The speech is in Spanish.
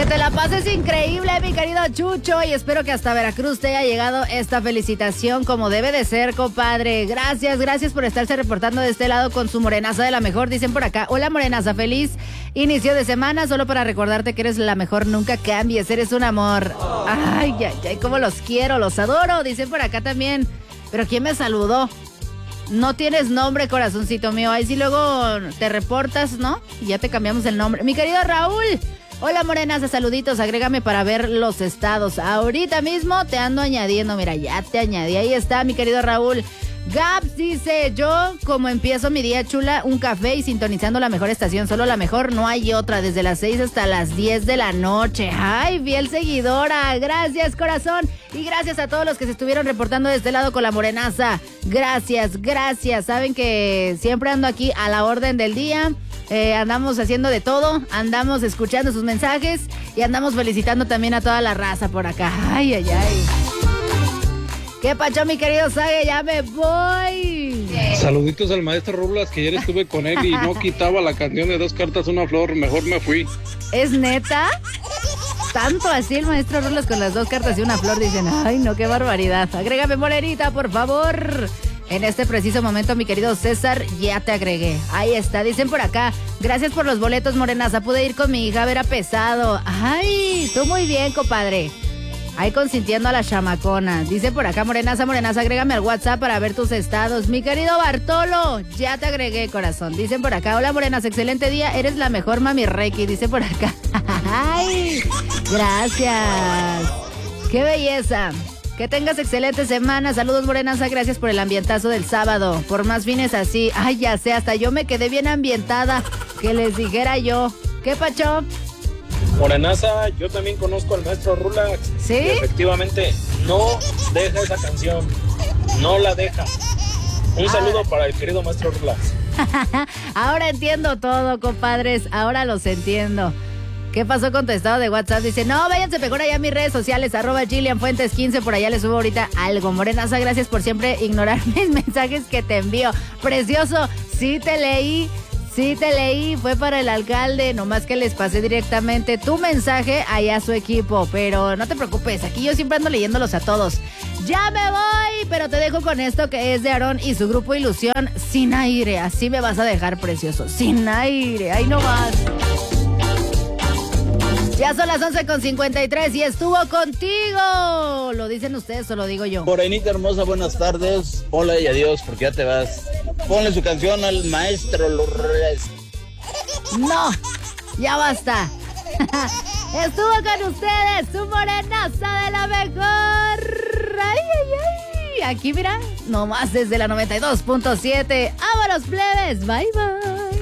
Que te la pases increíble, mi querido Chucho, y espero que hasta Veracruz te haya llegado esta felicitación como debe de ser, compadre. Gracias por estarse reportando de este lado con su morenaza de la mejor. Dicen por acá, hola morenaza, feliz inicio de semana, solo para recordarte que eres la mejor, nunca cambies, eres un amor. Ay, cómo los quiero, los adoro, dicen por acá también. Pero ¿quién me saludó? No tienes nombre, corazoncito mío, ahí sí luego te reportas, ¿no? Y ya te cambiamos el nombre. Mi querido Raúl. Hola morenaza, saluditos, agrégame para ver los estados. Ahorita mismo te ando añadiendo, mira, ya te añadí. Ahí está, mi querido Raúl. Gaps dice, yo como empiezo mi día chula, un café y sintonizando la mejor estación, solo la mejor, no hay otra, desde las 6 hasta las 10 de la noche. Ay, fiel seguidora, gracias corazón, y gracias a todos los que se estuvieron reportando de este lado con la morenaza. Gracias, saben que siempre ando aquí a la orden del día. Andamos haciendo de todo, andamos escuchando sus mensajes y andamos felicitando también a toda la raza por acá. Ay. ¿Qué pacho, mi querido Sague? Ya me voy. Saluditos al maestro Rulas, que ayer estuve con él y no quitaba la canción de 2 cartas, 1 flor, mejor me fui. ¿Es neta? Tanto así el maestro Rulas con las 2 cartas y 1 flor, dicen, ay no, qué barbaridad. Agrégame morenita, por favor. En este preciso momento, mi querido César, ya te agregué. Ahí está, dicen por acá. Gracias por los boletos, morenaza. Pude ir con mi hija, era pesado. Ay, tú muy bien, compadre. Ahí consintiendo a la chamacona. Dice por acá, morenaza, agrégame al WhatsApp para ver tus estados. Mi querido Bartolo, ya te agregué, corazón. Dicen por acá, hola morenaza, excelente día. Eres la mejor mami Reiki, dice por acá. Ay, gracias. Qué belleza. Que tengas excelente semana. Saludos, morenaza. Gracias por el ambientazo del sábado. Por más fines así. Ay, ya sé, hasta yo me quedé bien ambientada. Que les dijera yo. ¿Qué pacho? Morenaza, yo también conozco al maestro Rulax. ¿Sí? Y efectivamente, no deja esa canción. No la deja. Un saludo para el querido maestro Rulax. Ahora entiendo todo, compadres. Ahora los entiendo. ¿Qué pasó con tu estado de WhatsApp? Dice, no, váyanse mejor allá a mis redes sociales, @GillianFuentes15, por allá les subo ahorita algo. Morenaza, gracias por siempre ignorar mis mensajes que te envío. Precioso, sí te leí, fue para el alcalde, nomás que les pasé directamente tu mensaje allá a su equipo, pero no te preocupes, aquí yo siempre ando leyéndolos a todos. Ya me voy, pero te dejo con esto que es de Aarón y su grupo Ilusión, Sin Aire, así me vas a dejar, precioso, Sin Aire, ahí nomás. Ya son las 11:53 y estuvo contigo. ¿Lo dicen ustedes o lo digo yo? Morenita hermosa, buenas tardes. Hola y adiós, porque ya te vas. Ponle su canción al maestro Lourdes. No, ya basta. Estuvo con ustedes su morenaza de la mejor. Ay. Aquí mira, nomás desde la 92.7. ¡Vámonos, plebes! Bye.